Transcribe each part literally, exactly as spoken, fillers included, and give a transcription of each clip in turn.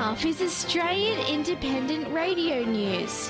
half is Australian Independent Radio News.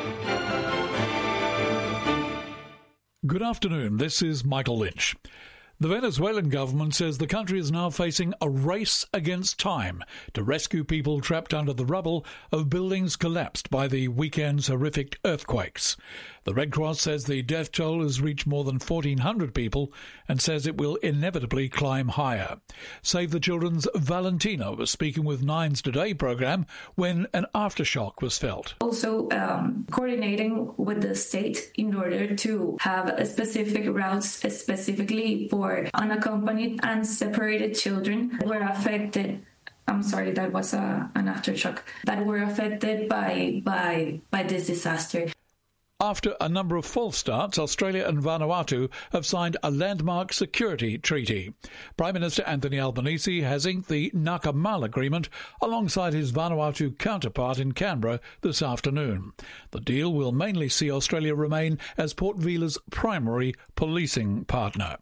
Good afternoon, this is Michael Lynch. The Venezuelan government says the country is now facing a race against time to rescue people trapped under the rubble of buildings collapsed by the weekend's horrific earthquakes. The Red Cross says the death toll has reached more than fourteen hundred people and says it will inevitably climb higher. Save the Children's Valentina was speaking with Nine's Today programme when an aftershock was felt. Also um, coordinating with the state in order to have a specific routes specifically for unaccompanied and separated children who were affected. I'm sorry, that was a, an aftershock that were affected by by by this disaster. After a number of false starts, Australia and Vanuatu have signed a landmark security treaty. Prime Minister Anthony Albanese has inked the Nakamal Agreement alongside his Vanuatu counterpart in Canberra this afternoon. The deal will mainly see Australia remain as Port Vila's primary policing partner.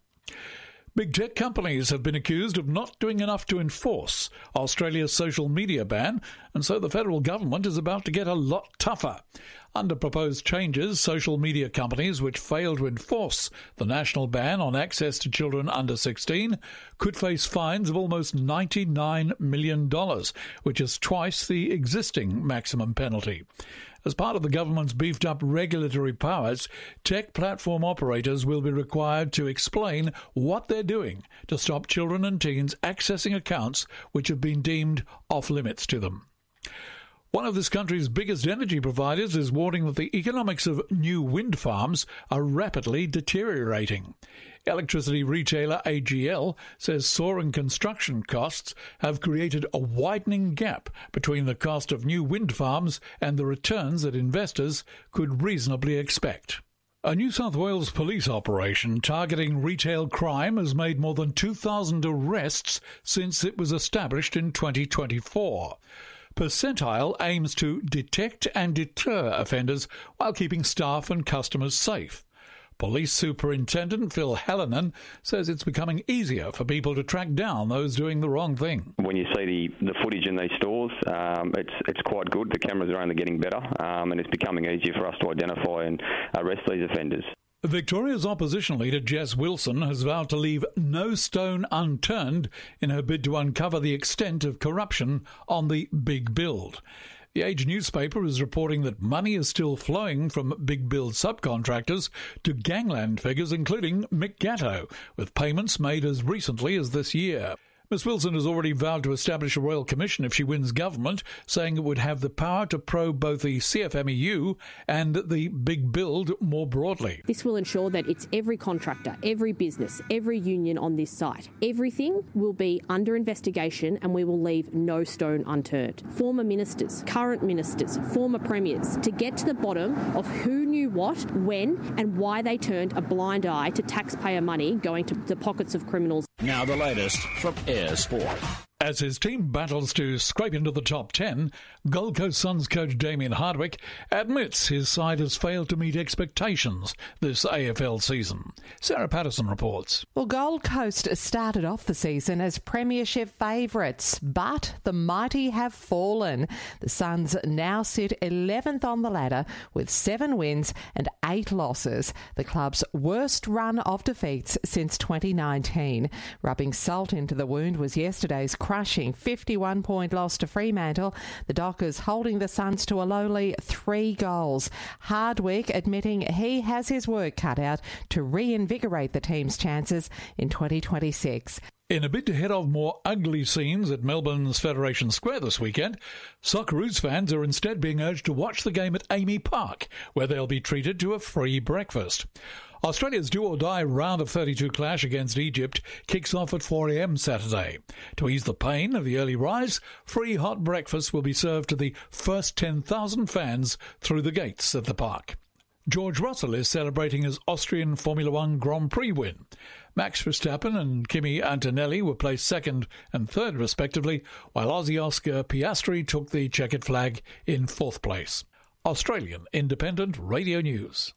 Big tech companies have been accused of not doing enough to enforce Australia's social media ban, and so the federal government is about to get a lot tougher. Under proposed changes, social media companies which fail to enforce the national ban on access to children under sixteen could face fines of almost ninety-nine million dollars, which is twice the existing maximum penalty. As part of the government's beefed-up regulatory powers, tech platform operators will be required to explain what they're doing to stop children and teens accessing accounts which have been deemed off-limits to them. One of this country's biggest energy providers is warning that the economics of new wind farms are rapidly deteriorating. Electricity retailer A G L says soaring construction costs have created a widening gap between the cost of new wind farms and the returns that investors could reasonably expect. A New South Wales police operation targeting retail crime has made more than two thousand arrests since it was established in twenty twenty-four. Percentile aims to detect and deter offenders while keeping staff and customers safe. Police Superintendent Phil Hallinan says it's becoming easier for people to track down those doing the wrong thing. When you see the, the footage in these stores, um, it's it's quite good. The cameras are only getting better, um, and it's becoming easier for us to identify and arrest these offenders. Victoria's opposition leader Jess Wilson has vowed to leave no stone unturned in her bid to uncover the extent of corruption on the Big Build. The Age newspaper is reporting that money is still flowing from Big Build subcontractors to gangland figures including Mick Gatto, with payments made as recently as this year. Miss Wilson has already vowed to establish a royal commission if she wins government, saying it would have the power to probe both the C F M E U and the Big Build more broadly. This will ensure that it's every contractor, every business, every union on this site. Everything will be under investigation and we will leave no stone unturned. Former ministers, current ministers, former premiers, to get to the bottom of who knew what, when and why they turned a blind eye to taxpayer money going to the pockets of criminals. Now the latest from Air Sport. As his team battles to scrape into the top ten, Gold Coast Suns coach Damien Hardwick admits his side has failed to meet expectations this A F L season. Sarah Patterson reports. Well, Gold Coast started off the season as premiership favourites, but the mighty have fallen. The Suns now sit eleventh on the ladder with seven wins and eight losses, the club's worst run of defeats since twenty nineteen. Rubbing salt into the wound was yesterday's crushing fifty-one point loss to Fremantle, the Dockers holding the Suns to a lowly three goals. Hardwick admitting he has his work cut out to reinvigorate the team's chances in twenty twenty-six. In a bid to head off more ugly scenes at Melbourne's Federation Square this weekend, Socceroos fans are instead being urged to watch the game at Amy Park, where they'll be treated to a free breakfast. Australia's do-or-die round of thirty-two clash against Egypt kicks off at four a.m. Saturday. To ease the pain of the early rise, free hot breakfast will be served to the first ten thousand fans through the gates at the park. George Russell is celebrating his Austrian Formula One Grand Prix win. Max Verstappen and Kimi Antonelli were placed second and third respectively, while Aussie Oscar Piastri took the checkered flag in fourth place. Australian Independent Radio News.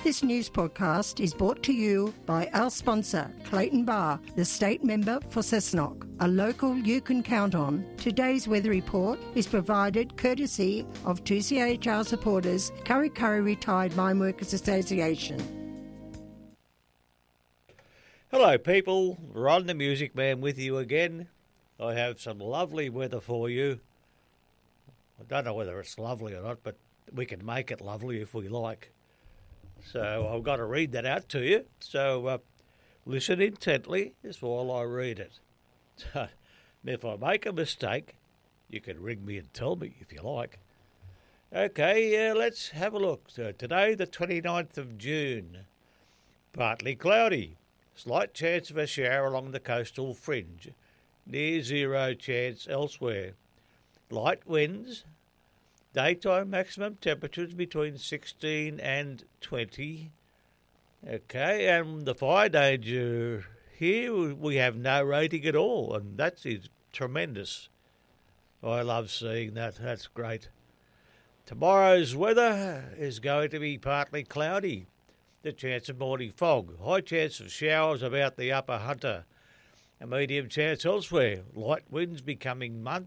This news podcast is brought to you by our sponsor, Clayton Bar, the state member for Cessnock, a local you can count on. Today's weather report is provided courtesy of two C H R supporters, Kurri Kurri Retired Mine Workers Association. Hello people, Ron the Music Man with you again. I have some lovely weather for you. I don't know whether it's lovely or not, but we can make it lovely if we like. So I've got to read that out to you. So uh, listen intently as while I read it. And if I make a mistake, you can ring me and tell me if you like. Okay, uh, let's have a look. So today, the twenty-ninth of June, partly cloudy. Slight chance of a shower along the coastal fringe. Near zero chance elsewhere. Light winds. Daytime maximum temperatures between sixteen and twenty. Okay, and the fire danger here, we have no rating at all, and that is tremendous. I love seeing that. That's great. Tomorrow's weather is going to be partly cloudy. The chance of morning fog. High chance of showers about the upper Hunter. A medium chance elsewhere. Light winds becoming month.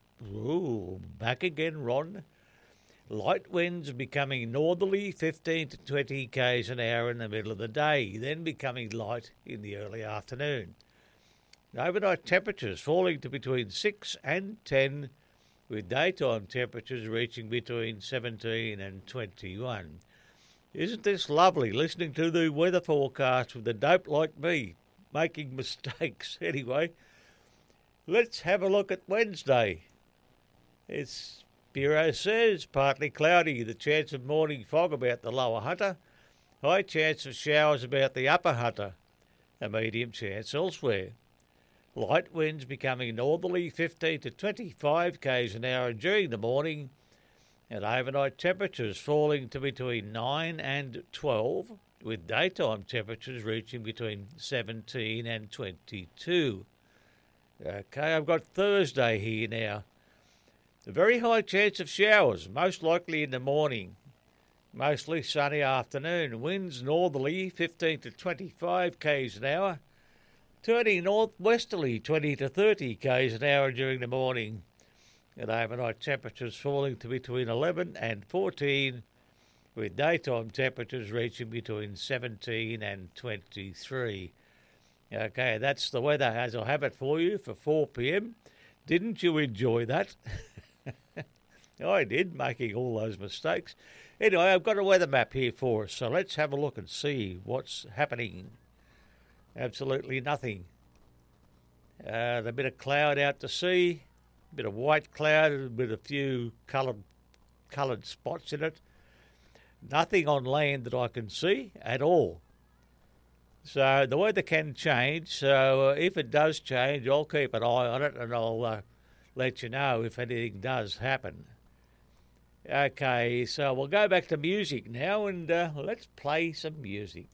Ooh, back again, Ron. Light winds becoming northerly, fifteen to twenty k's an hour in the middle of the day, then becoming light in the early afternoon. Overnight temperatures falling to between six and ten, with daytime temperatures reaching between seventeen and twenty-one. Isn't this lovely, listening to the weather forecast with a dope like me, making mistakes? Anyway, let's have a look at Wednesday. It's, Bureau says, partly cloudy, the chance of morning fog about the lower Hunter, high chance of showers about the upper Hunter, a medium chance elsewhere. Light winds becoming northerly, fifteen to twenty-five k's an hour during the morning, and overnight temperatures falling to between nine and twelve, with daytime temperatures reaching between seventeen and twenty-two. Okay, I've got Thursday here now. A very high chance of showers, most likely in the morning. Mostly sunny afternoon. Winds northerly, fifteen to twenty-five k's an hour. Turning northwesterly, twenty to thirty k's an hour during the morning. And overnight temperatures falling to between eleven and fourteen, with daytime temperatures reaching between seventeen and twenty-three. Okay, that's the weather as I have it for you for four p.m. Didn't you enjoy that? I did, making all those mistakes. Anyway, I've got a weather map here for us, so let's have a look and see what's happening. Absolutely nothing. Uh, a bit of cloud out to sea, a bit of white cloud with a few coloured coloured spots in it. Nothing on land that I can see at all. So the weather can change, so uh, if it does change, I'll keep an eye on it and I'll uh, let you know if anything does happen. Okay, so we'll go back to music now and uh, let's play some music.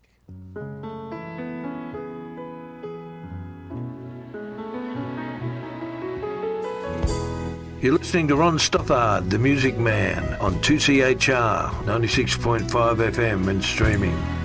You're listening to Ron Stoppard, the Music Man, on two C H R ninety-six point five F M and streaming.